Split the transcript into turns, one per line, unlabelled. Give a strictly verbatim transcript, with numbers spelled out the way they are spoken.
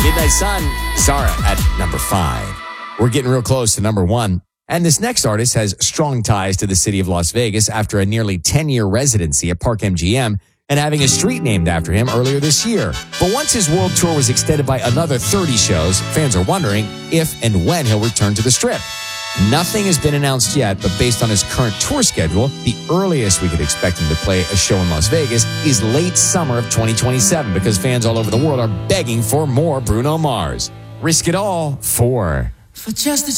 Midnight Sun, Zara at number five. We're getting real close to number one. And this next artist has strong ties to the city of Las Vegas after a nearly ten-year residency at Park M G M and having a street named after him earlier this year. But once his world tour was extended by another thirty shows, fans are wondering if and when he'll return to the Strip. Nothing has been announced yet, but based on his current tour schedule, the earliest we could expect him to play a show in Las Vegas is late summer of twenty twenty-seven because fans all over the world are begging for more Bruno Mars. Risk It All, four.
For just a